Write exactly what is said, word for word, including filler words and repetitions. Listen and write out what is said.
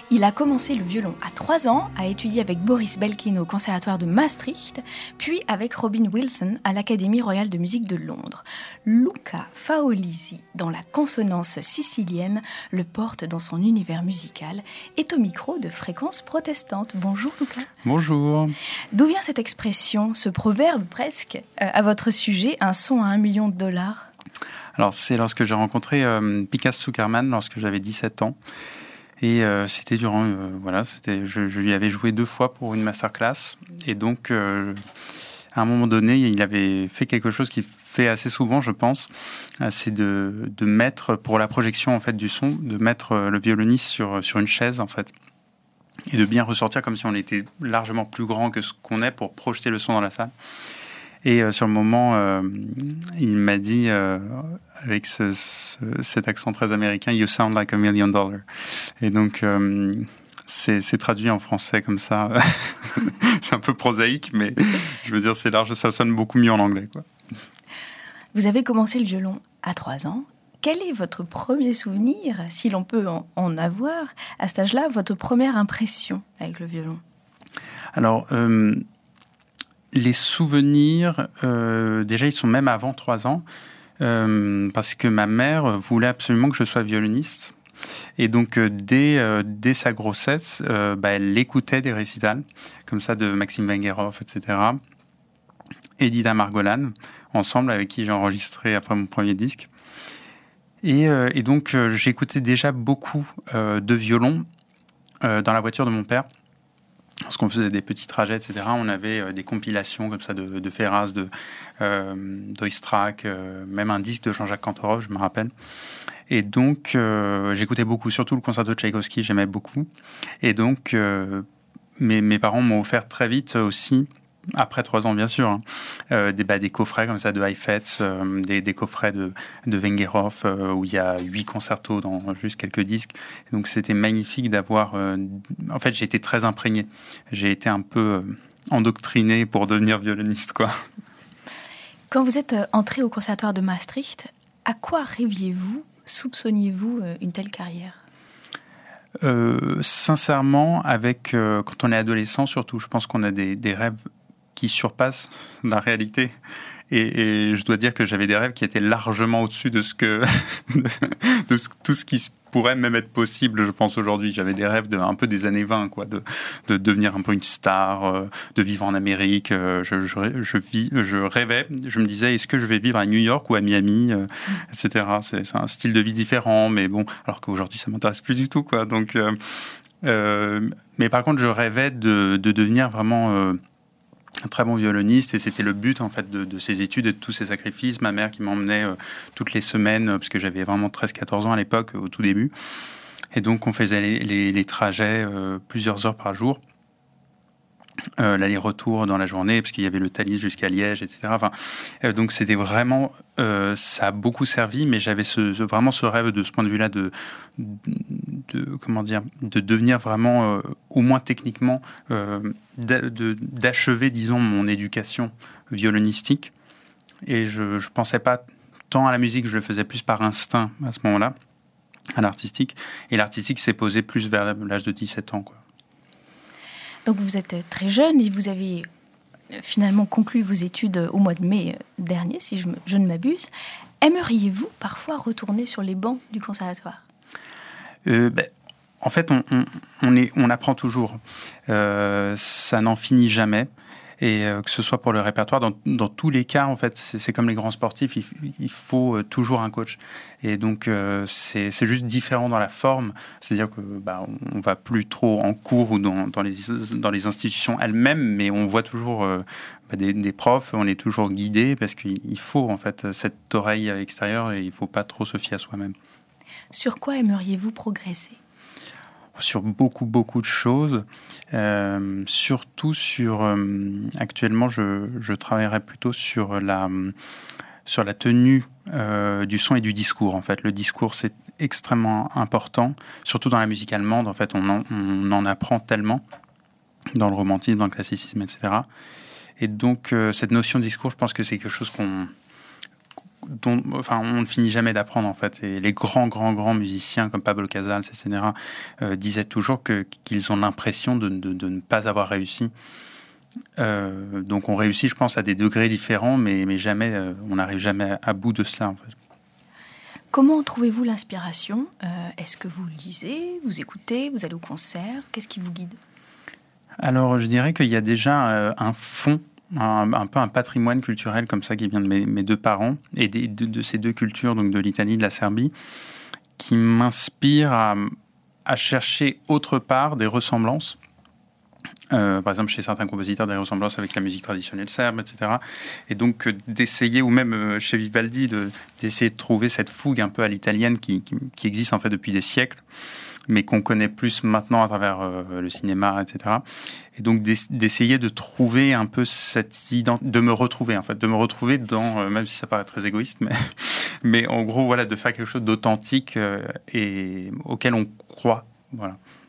Il a commencé le violon à trois ans, a étudié avec Boris Belkin au Conservatoire de Maastricht, puis avec Robin Wilson à l'Académie royale de musique de Londres. Luca Faolisi, dans la consonance sicilienne, le porte dans son univers musical, est au micro de Fréquence Protestante. Bonjour Luca. Bonjour. D'où vient cette expression, ce proverbe presque, euh, à votre sujet, un son à un million de dollars ? Alors c'est lorsque j'ai rencontré euh, Picas Zuckerman lorsque j'avais dix-sept ans. Et euh, c'était durant, euh, voilà, c'était, je, je lui avais joué deux fois pour une masterclass. Et donc, euh, à un moment donné, il avait fait quelque chose qu'il fait assez souvent, je pense. Euh, c'est de, de mettre, pour la projection en fait du son, de mettre le violoniste sur, sur une chaise, en fait. Et de bien ressortir comme si on était largement plus grand que ce qu'on est pour projeter le son dans la salle. Et euh, sur le moment, euh, il m'a dit, euh, avec ce, ce, cet accent très américain, « You sound like a million dollars ». Et donc, euh, c'est, c'est traduit en français comme ça. C'est un peu prosaïque, mais je veux dire, c'est large, ça sonne beaucoup mieux en anglais, quoi. Vous avez commencé le violon à trois ans. Quel est votre premier souvenir, si l'on peut en, en avoir, à cet âge-là, votre première impression avec le violon ? Alors... Euh, Les souvenirs, euh, déjà, ils sont même avant trois ans, euh, parce que ma mère voulait absolument que je sois violoniste. Et donc, euh, dès, euh, dès sa grossesse, euh, bah, elle écoutait des récitals, comme ça, de Maxime Vengerov, et cetera. Et Dida Margolane, ensemble, avec qui j'ai enregistré après mon premier disque. Et, euh, et donc, euh, j'écoutais déjà beaucoup euh, de violon euh, dans la voiture de mon père. Lorsqu'on faisait des petits trajets, et cetera, on avait euh, des compilations comme ça de, de Ferraz, de euh, d'Oistrakh, euh, même un disque de Jean-Jacques Cantorov, je me rappelle. Et donc, euh, j'écoutais beaucoup, surtout le concerto de Tchaïkovski, j'aimais beaucoup. Et donc, euh, mes, mes parents m'ont offert très vite aussi, après trois ans bien sûr, hein, euh, des, bah, des coffrets comme ça de Heifetz, euh, des, des coffrets de, de Vengerov, euh, où il y a huit concertos dans juste quelques disques. Et donc c'était magnifique d'avoir... Euh, en fait, j'ai été très imprégné. J'ai été un peu euh, endoctriné pour devenir violoniste, quoi. Quand vous êtes entré au Conservatoire de Maastricht, à quoi rêviez-vous, soupçonniez-vous une telle carrière ? Euh, sincèrement, avec euh, quand on est adolescent, surtout, je pense qu'on a des, des rêves qui surpassent la réalité. Et, et je dois dire que j'avais des rêves qui étaient largement au-dessus de ce que de ce, tout ce qui pourrait même être possible, je pense, aujourd'hui. J'avais des rêves de un peu des années vingt, quoi, de, de devenir un peu une star, euh, de vivre en Amérique. Euh, je, je, je, vis, je rêvais, je me disais, est-ce que je vais vivre à New York ou à Miami, euh, et cetera. C'est, c'est un style de vie différent, mais bon, alors qu'aujourd'hui, ça m'intéresse plus du tout, quoi. Donc, euh, euh, mais par contre, je rêvais de, de devenir vraiment... Euh, un très bon violoniste, et c'était le but en fait de, de ces études et de tous ces sacrifices. Ma mère qui m'emmenait euh, toutes les semaines, euh, parce que j'avais vraiment treize quatorze ans à l'époque, euh, au tout début. Et donc on faisait les, les, les trajets euh, plusieurs heures par jour. Euh, l'aller-retour dans la journée, parce qu'il y avait le Thalys jusqu'à Liège, et cetera. Enfin, euh, donc c'était vraiment, euh, ça a beaucoup servi, mais j'avais ce, ce, vraiment ce rêve de ce point de vue-là de, de comment dire, de devenir vraiment, euh, au moins techniquement, euh, d'a, de, d'achever, disons, mon éducation violonistique. Et je, je pensais pas tant à la musique, je le faisais plus par instinct à ce moment-là, à l'artistique. Et l'artistique s'est posé plus vers l'âge de dix-sept ans, quoi. Donc vous êtes très jeune et vous avez finalement conclu vos études au mois de mai dernier, si je, me, je ne m'abuse. Aimeriez-vous parfois retourner sur les bancs du conservatoire ? euh, ben, En fait, on, on, on, est, on apprend toujours. Euh, ça n'en finit jamais. Et euh, que ce soit pour le répertoire, dans, dans tous les cas, en fait, c'est, c'est comme les grands sportifs, il, il faut euh, toujours un coach. Et donc, euh, c'est, c'est juste différent dans la forme. C'est-à-dire que bah, on va plus trop en cours ou dans, dans, les, dans les institutions elles-mêmes, mais on voit toujours euh, bah, des, des profs, on est toujours guidé parce qu'il faut en fait cette oreille extérieure et il ne faut pas trop se fier à soi-même. Sur quoi aimeriez-vous progresser ? Sur beaucoup, beaucoup de choses. Euh, surtout sur... Euh, actuellement, je, je travaillerai plutôt sur la, sur la tenue euh, du son et du discours. En fait, le discours, c'est extrêmement important, surtout dans la musique allemande. En fait, on en, on en apprend tellement dans le romantisme, dans le classicisme, et cetera. Et donc, euh, cette notion de discours, je pense que c'est quelque chose qu'on... dont, enfin, on ne finit jamais d'apprendre en fait. Et les grands, grands, grands musiciens comme Pablo Casals, et cetera, euh, disaient toujours que, qu'ils ont l'impression de, de, de ne pas avoir réussi. Euh, donc on réussit, je pense, à des degrés différents, mais, mais jamais, euh, on n'arrive jamais à, à bout de cela en fait. Comment trouvez-vous l'inspiration ? euh, Est-ce que vous lisez, vous écoutez, vous allez au concert ? Qu'est-ce qui vous guide ? Alors, je dirais qu'il y a déjà euh, un fond, un, un peu un patrimoine culturel comme ça qui vient de mes, mes deux parents et des, de, de ces deux cultures, donc de l'Italie et de la Serbie, qui m'inspire à, à chercher autre part des ressemblances. Euh, par exemple, chez certains compositeurs, des ressemblances avec la musique traditionnelle serbe, et cetera. Et donc, euh, d'essayer, ou même euh, chez Vivaldi, de, d'essayer de trouver cette fougue un peu à l'italienne qui, qui, qui existe en fait depuis des siècles, mais qu'on connaît plus maintenant à travers euh, le cinéma, et cetera. Et donc, d'essayer de trouver un peu cette identité, de me retrouver, en fait, de me retrouver dans, euh, même si ça paraît très égoïste, mais, mais en gros, voilà, de faire quelque chose d'authentique euh, et auquel on croit, voilà.